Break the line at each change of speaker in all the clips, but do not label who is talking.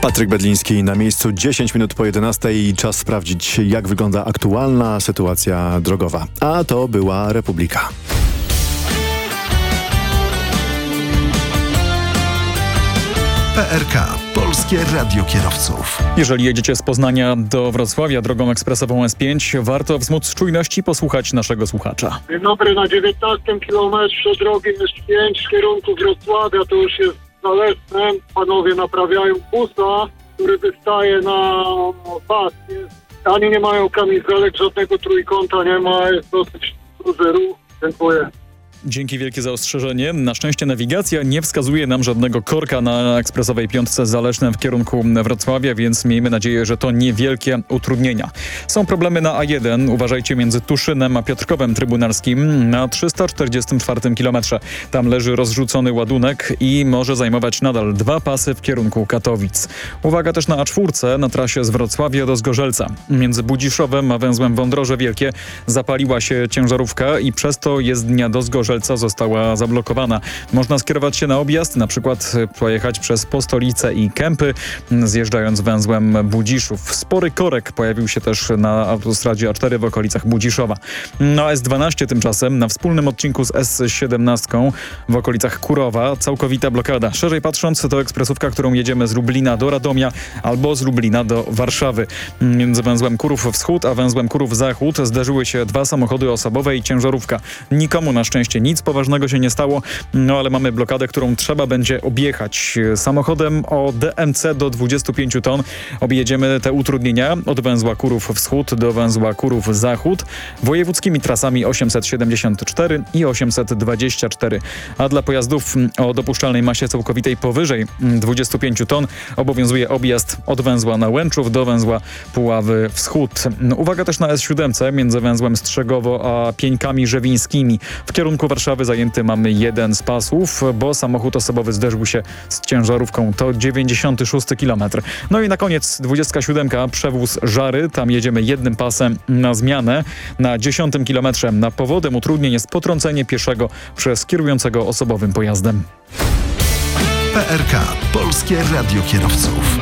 Patryk Bedliński na miejscu, 10 minut po 11 i czas sprawdzić, jak wygląda aktualna sytuacja drogowa. A to była Republika.
PRK. Polskie Radio Kierowców.
Jeżeli jedziecie z Poznania do Wrocławia drogą ekspresową S5, warto wzmóc czujność i posłuchać naszego słuchacza.
Dzień dobry, na 19 kilometrze drogi S5 w kierunku Wrocławia, to już jest Zaleszne. Panowie naprawiają busa, który wystaje na pas. Ani nie mają kamizelek, żadnego trójkąta nie ma, jest dosyć duży ruch. Dziękuję.
Dzięki wielkie za ostrzeżenie. Na szczęście nawigacja nie wskazuje nam żadnego korka na ekspresowej piątce Zaleszne w kierunku Wrocławia, więc miejmy nadzieję, że to niewielkie utrudnienia. Są problemy na A1. Uważajcie między Tuszynem a Piotrkowem Trybunalskim na 344 kilometrze. Tam leży rozrzucony ładunek i może zajmować nadal 2 pasy w kierunku Katowic. Uwaga też na A4 na trasie z Wrocławia do Zgorzelca. Między Budziszowem a węzłem Wądroże Wielkie zapaliła się ciężarówka i przez to jezdnia do Zgorzelca została zablokowana. Można skierować się na objazd, na przykład pojechać przez Postolicę i Kępy, zjeżdżając węzłem Budziszów. Spory korek pojawił się też na autostradzie A4 w okolicach Budziszowa. Na S12 tymczasem na wspólnym odcinku z S17 w okolicach Kurowa całkowita blokada. Szerzej patrząc, to ekspresówka, którą jedziemy z Lublina do Radomia albo z Lublina do Warszawy. Między węzłem Kurów Wschód a węzłem Kurów Zachód zderzyły się 2 samochody osobowe i ciężarówka. Nikomu na szczęście nic poważnego się nie stało, no ale mamy blokadę, którą trzeba będzie objechać. Samochodem o DMC do 25 ton objedziemy te utrudnienia od węzła Kurów Wschód do węzła Kurów Zachód wojewódzkimi trasami 874 i 824. A dla pojazdów o dopuszczalnej masie całkowitej powyżej 25 ton obowiązuje objazd od węzła Nałęczów do węzła Puławy Wschód. Uwaga też na S7 między węzłem Strzegowo a Pieńkami Żewińskimi. W kierunku Warszawy zajęty mamy 1 z pasów, bo samochód osobowy zderzył się z ciężarówką. To 96 km. No i na koniec 27. przewóz Żary. Tam jedziemy 1 pasem na zmianę. Na 10 kilometrze na powodem utrudnień jest potrącenie pieszego przez kierującego osobowym pojazdem.
PRK. Polskie Radio Kierowców.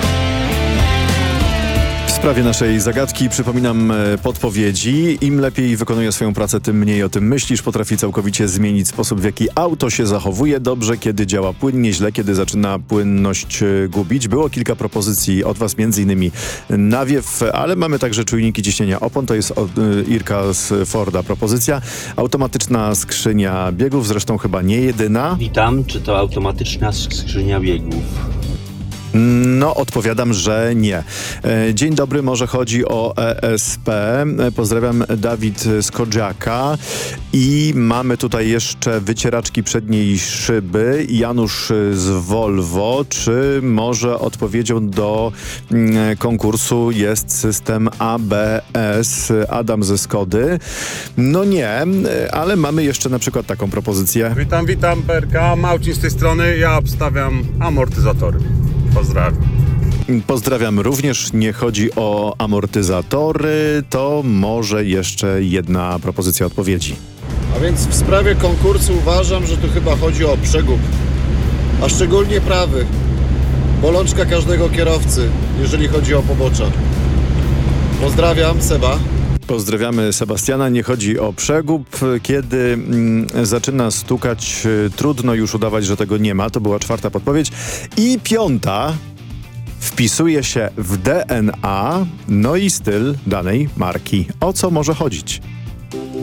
W sprawie naszej zagadki przypominam podpowiedzi. Im lepiej wykonuje swoją pracę, tym mniej o tym myślisz. Potrafi całkowicie zmienić sposób, w jaki auto się zachowuje. Dobrze, kiedy działa płynnie, źle, kiedy zaczyna płynność gubić. Było kilka propozycji od Was, m.in. nawiew, ale mamy także czujniki ciśnienia opon. To jest od Irka z Forda propozycja. Automatyczna skrzynia biegów, zresztą chyba nie jedyna.
Witam, czy to automatyczna skrzynia biegów?
No, odpowiadam, że nie. Dzień dobry, może chodzi o ESP. Pozdrawiam, Dawid z Kodziaka. I mamy tutaj jeszcze wycieraczki przedniej szyby. Janusz z Volvo. Czy może odpowiedzią do konkursu jest system ABS? Adam ze Skody. No nie, ale mamy jeszcze na przykład taką propozycję.
Witam, PRK. Małcin z tej strony. Ja obstawiam amortyzatory. Pozdrawiam.
Pozdrawiam również. Nie chodzi o amortyzatory, to może jeszcze jedna propozycja odpowiedzi.
A więc w sprawie konkursu uważam, że tu chyba chodzi o przegub, a szczególnie prawy. Bolączka każdego kierowcy, jeżeli chodzi o pobocza. Pozdrawiam, Seba.
Pozdrawiamy Sebastiana. Nie chodzi o przegub. Kiedy zaczyna stukać, trudno już udawać, że tego nie ma. To była 4. podpowiedź. I 5. wpisuje się w DNA, no i styl danej marki. O co może chodzić?